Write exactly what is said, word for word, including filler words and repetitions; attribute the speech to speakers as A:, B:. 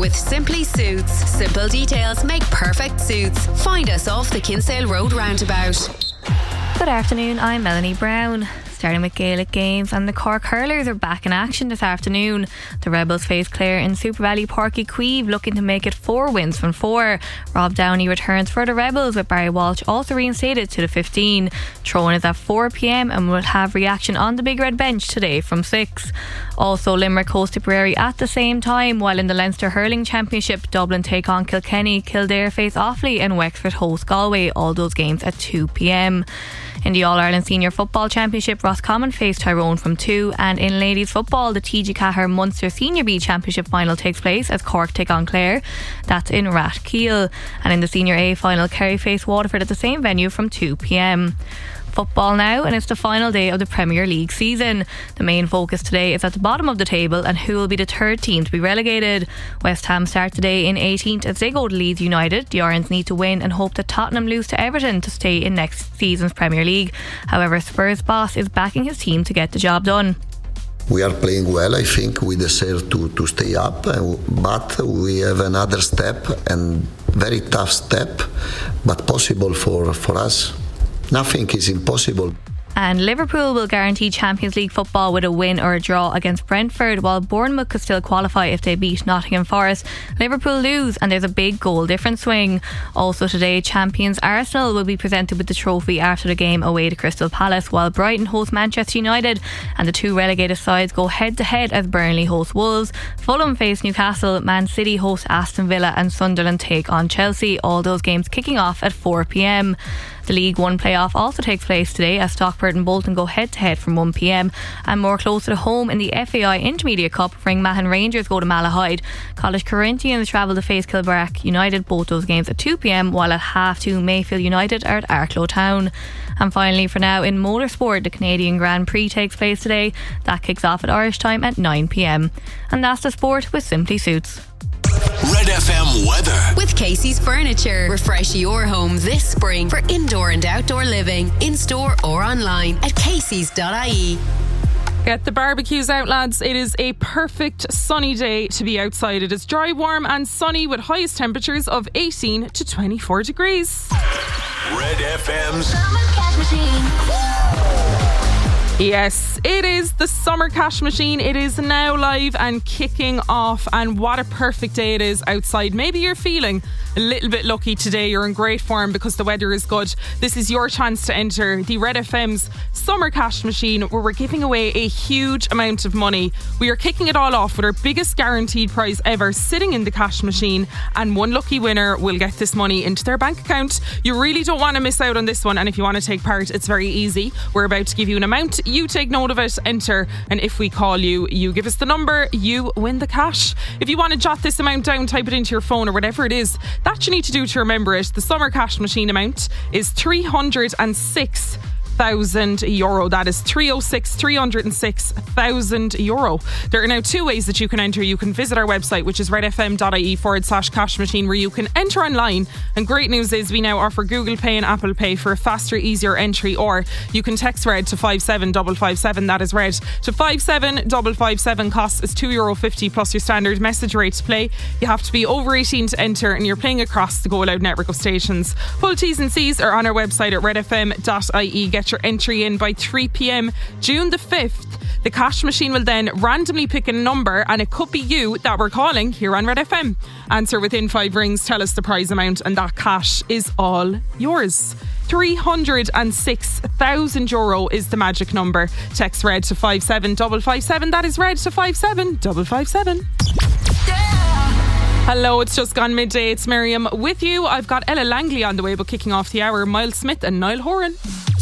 A: with Simply Suits. Simple details make perfect suits. Find us off the Kinsale Road roundabout.
B: Good afternoon, I'm Melanie Brown. Starting with Gaelic games, and the Cork hurlers are back in action this afternoon. The Rebels face Clare in Super Valley Porky Queeve, looking to make it four wins from four. Rob Downey returns for the Rebels, with Barry Walsh also reinstated to the fifteen. Throwing is at four p m and will have reaction on the Big Red Bench today from six. Also, Limerick host Tipperary at the same time, while in the Leinster Hurling Championship, Dublin take on Kilkenny, Kildare face Offaly, and Wexford host Galway. All those games at two p m. In the All-Ireland Senior Football Championship, Roscommon face Tyrone from two, and in ladies football, the T G Cahir Munster Senior B Championship final takes place as Cork take on Clare. That's in Rathkeale. And in the Senior A final, Kerry face Waterford at the same venue from two p m. Football now, and it's the final day of the Premier League season. The main focus today is at the bottom of the table and who will be the third team to be relegated. West Ham start today in eighteenth as they go to Leeds United. The Irons need to win and hope that Tottenham lose to Everton to stay in next season's Premier League. However, Spurs boss is backing his team to get the job done.
C: We are playing well. I think we deserve to, to stay up, but we have another step, and very tough step, but possible for, for us. Nothing is impossible.
B: And Liverpool will guarantee Champions League football with a win or a draw against Brentford, while Bournemouth could still qualify if they beat Nottingham Forest. Liverpool lose and there's a big goal difference swing. Also today, champions Arsenal will be presented with the trophy after the game away to Crystal Palace, while Brighton host Manchester United, and the two relegated sides go head to head as Burnley host Wolves. Fulham face Newcastle, Man City host Aston Villa, and Sunderland take on Chelsea. All those games kicking off at four p m. The League One playoff also takes place today as Stockport and Bolton go head to head from one p m. And more closer to home in the F A I Intermediate Cup, Ringmahon Rangers go to Malahide. College Corinthians travel to face Kilbarrack United, both those games at two p m, while at half two Mayfield United are at Arklow Town. And finally, for now, in motorsport, the Canadian Grand Prix takes place today. That kicks off at Irish time at nine p m. And that's the sport with Simply Suits.
D: Red F M weather
A: with Casey's Furniture. Refresh your home this spring for indoor and outdoor living, in store or online at caseys dot I E.
E: Get the barbecues out, lads. It is a perfect sunny day to be outside. It is dry, warm and sunny with highest temperatures of eighteen to twenty-four degrees.
D: Red F M's
F: Summer Cash Machine.
E: Yes, it is the Summer Cash Machine. It is now live and kicking off, and what a perfect day it is outside. Maybe you're feeling a little bit lucky today. You're in great form because the weather is good. This is your chance to enter the Red F M's Summer Cash Machine, where we're giving away a huge amount of money. We are kicking it all off with our biggest guaranteed prize ever sitting in the cash machine, and one lucky winner will get this money into their bank account. You really don't want to miss out on this one, and if you want to take part, it's very easy. We're about to give you an amount. You take note of it, enter, and if we call you, you give us the number, you win the cash. If you want to jot this amount down, type it into your phone or whatever it is that you need to do to remember it. The Summer Cash Machine amount is three hundred six thousand euro. That is three hundred six, three hundred six thousand euro. There are now two ways that you can enter. You can visit our website, which is redfm.ie forward slash cash machine, where you can enter online. And great news is we now offer Google Pay and Apple Pay for a faster, easier entry. Or you can text RED to five seven five five seven. That is RED to five seven five five seven. Cost is two euro fifty plus your standard message rate to play. You have to be over eighteen to enter, and you're playing across the Go Loud network of stations. Full T's and C's are on our website at redfm dot I E. Get your entry in by three p m June the fifth. The cash machine will then randomly pick a number, and it could be you that we're calling here on Red F M. Answer within five rings, tell us the prize amount, and that cash is all yours. three hundred six thousand euro is the magic number. Text RED to five seven five five seven. That is RED to five seven five five seven. Hello, it's just gone midday. It's Miriam with you. I've got Ella Langley on the way, but kicking off the hour, Miles Smith and Niall Horan.